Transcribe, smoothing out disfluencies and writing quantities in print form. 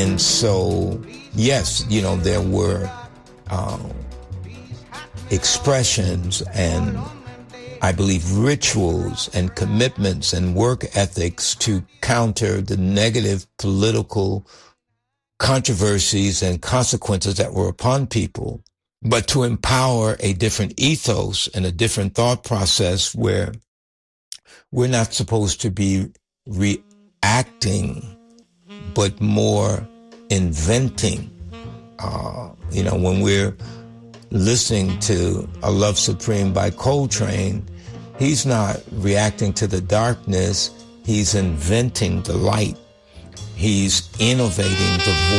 And so, yes, there were expressions and, I believe, rituals and commitments and work ethics to counter the negative political controversies and consequences that were upon people, but to empower a different ethos and a different thought process where we're not supposed to be reacting, but more inventing. When we're listening to A Love Supreme by Coltrane, he's not reacting to the darkness, he's inventing the light. He's innovating the voice.